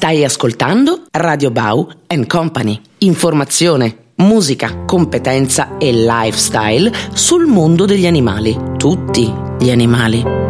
Stai ascoltando Radio Bau & Company. Informazione, musica, competenza e lifestyle sul mondo degli animali. Tutti gli animali.